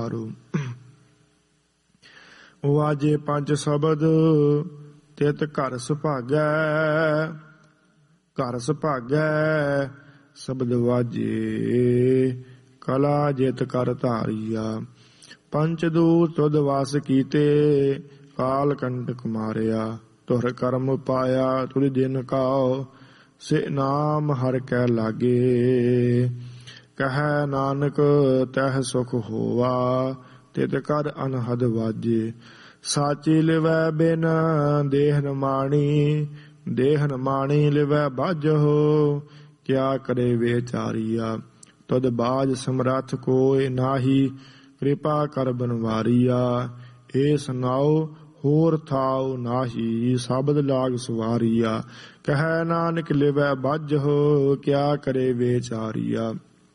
ਵਾਜੇ ਪੰਜ ਸ਼ਬਦ ਤਿਤ ਘਰ ਸੁਭਾਗੈ, ਘਰ ਸੁਭਾਗੈ ਸ਼ਬਦ ਵਾਜੇ ਕਲਾ ਜਿਤ ਕਰ ਧਾਰੀਆ। ਪੰਚ ਦੂਤ ਤੁਧ ਵਾਸ ਕੀਤੇ ਕਾਲ ਕੰਟਕ ਮਾਰਿਆ, ਤੁਰ ਕਰਮ ਪਾਇਆ ਤੁਰ ਦਿਨ ਕਾਓ ਸੇ ਨਾਮ ਹਰਿ ਕੈ ਲਾਗੇ। ਕਹੈ ਨਾਨਕ ਤਹਿ ਸੁਖ ਹੋਵਾ ਤਿਤ ਕਰ ਅਨਹਦ ਵਾਜੇ। ਸਾਚੀ ਲਿਵੈ ਬਿਨ ਦੇਹ ਨ ਮਾਣੀ, ਦੇਹ ਨ ਮਾਣੀ ਲਿਵੈ ਬਾਝੋ ਕਿਆ ਕਰੇ ਵਿਚਾਰੀਆ। ਤੁਧ ਬਾਜ ਸਮਰੱਥ ਕੋਇ ਨਾਹੀ ਕਿਰਪਾ ਕਰ ਬਨਵਾਰੀਆ। ਏ ਸੁਨਾਓ ਹੋਰ ਥਾਉ ਨਾਹੀ ਸ਼ਬਦ ਲਾਗ ਸਵਾਰੀਆ। ਕਹੈ ਨਾਨਕ ਲਿਵੈ ਬਾਝੋ ਕਿਆ ਕਰੇ ਵਿਚਾਰੀਆ।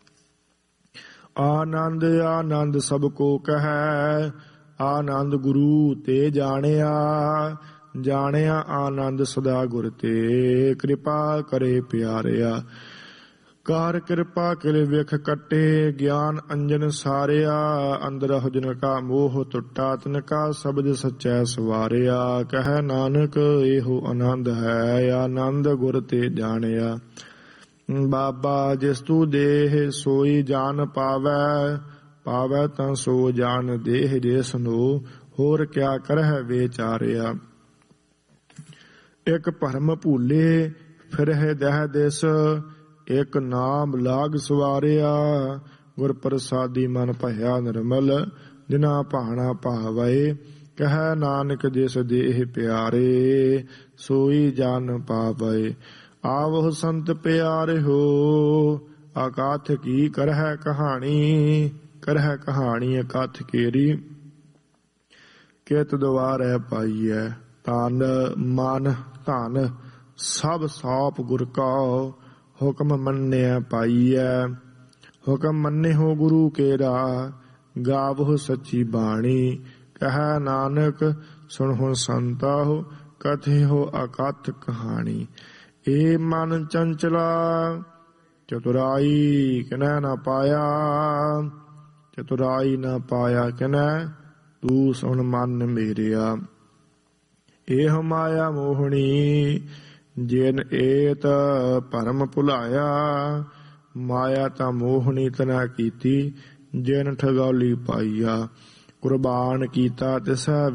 ਆਨੰਦ ਆਨੰਦ ਸਭ ਕੋ ਕਹੈ, ਆਨੰਦ ਗੁਰੂ ਤੇ ਜਾਣਿਆ। ਜਾਣਿਆ ਆਨੰਦ ਸਦਾ ਗੁਰ ਤੇ ਕਿਰਪਾ ਕਰੇ ਪਿਆਰਿਆ। ਕਾਰ ਕਿਰਪਾ ਕਿਲ ਵਿਖ ਕੱਟੇ ਗਿਆਨ ਅੰਜਨ ਸਾਰਿਆ। ਅੰਦਰ ਹੁਜਨ ਕਾ ਮੋਹ ਟੁੱਟਾ ਤਿਨ ਕਾ ਸ਼ਬਦ ਸਚੈ ਸਵਾਰਿਆ। ਕਹੈ ਨਾਨਕ ਇਹੋ ਆਨੰਦ ਹੈ ਆਨੰਦ ਗੁਰ ਤੇ ਜਾਣਿਆ। ਬਾਬਾ ਜਿਸ ਤੂ ਦੇਹ ਸੋਈ ਜਾਨ ਪਾਵੈ, ਪਾਵੈ ਤਾਂ ਸੋ ਜਾਨ ਦੇਹ ਜਿਸ ਨੂੰ ਹੋਰ ਕਿਆ ਕਰਹਿ ਵਿਚਾਰਿਆ। ਇਕ ਭਰਮ ਭੂਲੇ ਫਿਰਹਿ ਦਹਿ ਦਿਸ, ਇਕ ਨਾਮ ਲਾਗ ਸਵਾਰਿਆ। ਗੁਰ ਪ੍ਰਸਾਦੀ ਮਨ ਭਇਆ ਨਿਰਮਲ ਜਿਨਾ ਭਾਣਾ ਭਾਵੈ। ਕਹੈ ਨਾਨਕ ਜਿਸ ਦੇਹ ਪਿਆਰੇ ਸੋਈ ਜਾਨ ਪਾਵੈ। ਆਵਹੁ ਸੰਤ ਪਿਆਰਿਓ ਅਕਾਥ ਕੀ ਕਰਹਿ ਕਹਾਣੀ, ਕਰਹਿ ਕਹਾਣੀ ਅਕਥ ਕੇਰੀ। ਕਿਤ ਦੁਆਰੈ ਪਾਈਐ ਤਨ ਮਨ ਧਨ ਸਭ ਸੌਪ ਗੁਰ ਕਉ। ਹੁਕਮ ਮੰਨਿਆ ਪਾਈਐ, ਹੁਕਮ ਮੰਨਿਓ ਗੁਰੂ ਕੇਰਾ। ਗਾਵਹੁ ਸੱਚੀ ਬਾਣੀ ਕਹੈ ਨਾਨਕ ਸੁਣਹੁ ਸੰਤਾਹੁ। ਕਥਿਓ ਅਕਥ ਕਹਾਣੀ। ਏ ਮਨ ਚੰਚਲਾ ਚਤੁਰਾਈ ਕਿਨੈ ਨ ਪਾਇਆ, ਚਤੁਰਾਈ ਨ ਪਾਇਆ ਕਿਨੈ ਤੂੰ ਸੁਣ ਮਨ ਮੇਰਿਆ। ਇਹ ਮਾਇਆ ਮੋਹਣੀ ਜਿਨ ਏਤ ਭਰਮ ਭੁਲਾਇਆ। ਮਾਇਆ ਤਾਂ ਮੋਹਣੀ ਤਨਾ ਕੀਤੀ ਜਿਨ ਠਗੌਲੀ ਪਾਈਆ। ਕੁਰਬਾਨ ਕੀਤਾ ਤਿਸੈ